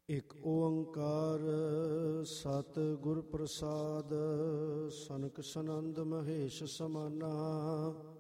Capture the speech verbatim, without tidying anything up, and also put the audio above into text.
ਇਕ ਓੰਕਾਰ ਸਤਿ ਗੁਰ ਪ੍ਰਸਾਦ। ਸਨਕ ਸਨੰਦ ਮਹੇਸ਼ ਸਮਾਨਾ।